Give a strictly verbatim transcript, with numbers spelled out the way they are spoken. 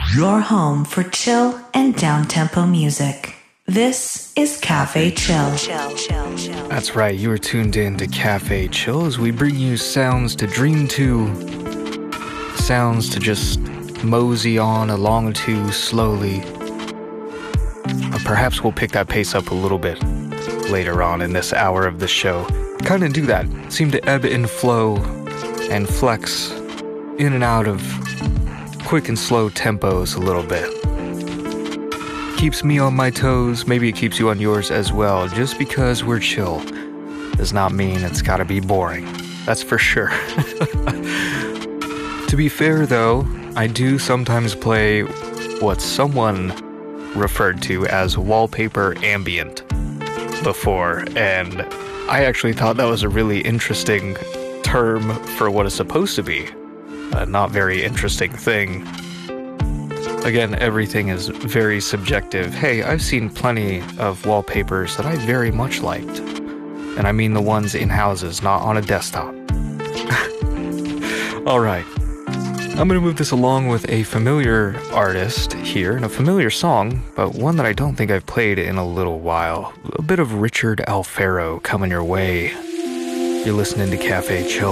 Your home for chill and down-tempo music. This is Cafe Chill. That's right, you are tuned in to Cafe Chill as we bring you sounds to dream to, sounds to just mosey on along to slowly. But perhaps we'll pick that pace up a little bit later on in this hour of the show. Kind of do that, seem to ebb and flow and flex in and out of quick and slow tempos a little bit. Keeps me on my toes, maybe it keeps you on yours as well. Just because we're chill does not mean it's gotta be boring. That's for sure. To be fair though, I do sometimes play what someone referred to as wallpaper ambient before, and I actually thought that was a really interesting term for what is supposed to be a not very interesting thing. Again, everything is very subjective. Hey, I've seen plenty of wallpapers that I very much liked. And I mean the ones in houses, not on a desktop. Alright, I'm going to move this along with a familiar artist here and a familiar song, but one that I don't think I've played in a little while. A bit of Richard Alfaro coming your way. You're listening to Cafe Chill.